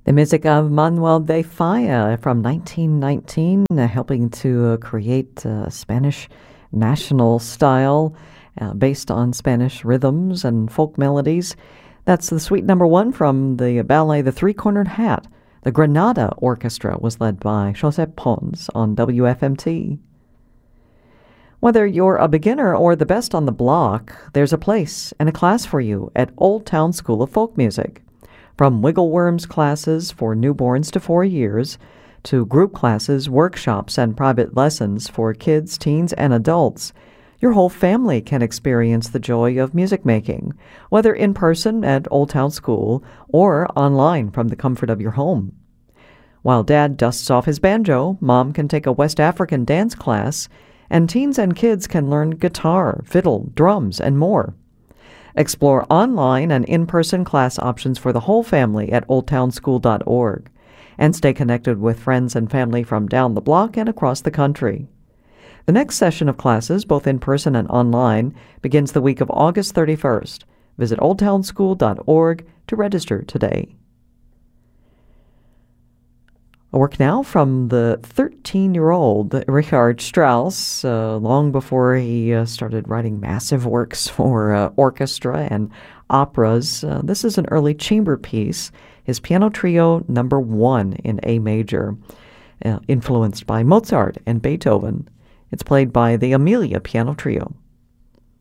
The music of Manuel de Falla from 1919, helping to create Spanish national style based on Spanish rhythms and folk melodies. That's the suite number one from the ballet The Three-Cornered Hat. The Granada Orchestra was led by Josep Pons on WFMT. Whether you're a beginner or the best on the block, there's a place and a class for you at Old Town School of Folk Music. From Wiggleworms classes for newborns to 4 years, to group classes, workshops, and private lessons for kids, teens, and adults, your whole family can experience the joy of music making, whether in person at Old Town School or online from the comfort of your home. While Dad dusts off his banjo, Mom can take a West African dance class, and teens and kids can learn guitar, fiddle, drums, and more. Explore online and in-person class options for the whole family at oldtownschool.org, and stay connected with friends and family from down the block and across the country. The next session of classes, both in person and online, begins the week of August 31st. Visit oldtownschool.org to register today. A work now from the 13-year-old Richard Strauss, long before he started writing massive works for orchestra and operas. This is an early chamber piece, his Piano Trio number 1 in A major, influenced by Mozart and Beethoven. It's played by the Amelia Piano Trio.